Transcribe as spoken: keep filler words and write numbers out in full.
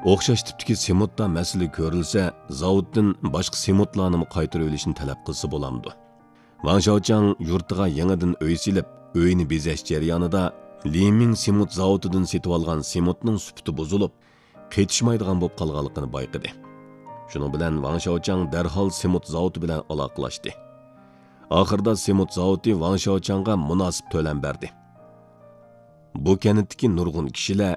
o'xshash tipdagi sementda masala ko'rilsa, zavoddan boshqa sementlarni qaytarib olishni talab qilsa bo'lamdi. Wang Shaochang yurtiga yangidan uy silib, uyni bezash jarayonida Liming sement zavodidan setib olgan sementning sifati buzilib, qetishmaydigan bo'lib qolganligini bayqadi. Shuning bilan Wang Shaochang darhol sement zavodi bilan aloqalashdi. Oxirida sement zavodi Wang Shaochangga munosib to'lam berdi. Bu kanitdagi nurg'un kishilar